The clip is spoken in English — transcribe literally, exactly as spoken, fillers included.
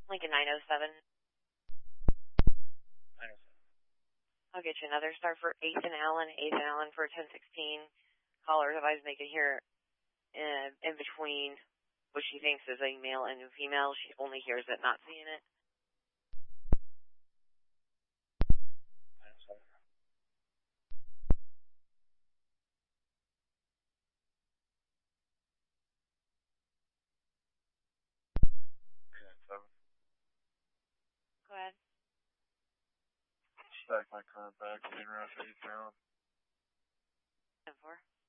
Lincoln nine oh seven. nine oh seven. I'll get you another star for eighth and Allen, eighth and Allen for ten sixteen. Caller advised they can hear in, in between what she thinks is a male and a female. She only hears it, not seeing it. nine oh seven. nine seven. Go ahead. Stack my contact in route eight down. ten four.